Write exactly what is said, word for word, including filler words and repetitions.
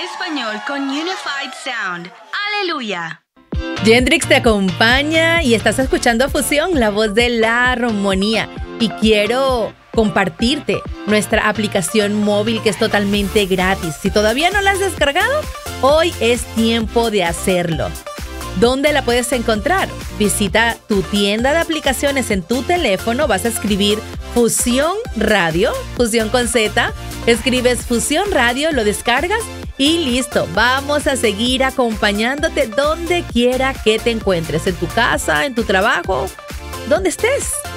Español con Unified Sound. ¡Aleluya! Gendrix te acompaña y estás escuchando Fusión, la voz de la armonía. Y quiero compartirte nuestra aplicación móvil que es totalmente gratis. Si todavía no la has descargado, hoy es tiempo de hacerlo. ¿Dónde la puedes encontrar? Visita tu tienda de aplicaciones en tu teléfono, vas a escribir Fusión Radio, Fusión con Z, escribes Fusión Radio, lo descargas y listo. Vamos a seguir acompañándote donde quiera que te encuentres, en tu casa, en tu trabajo, donde estés.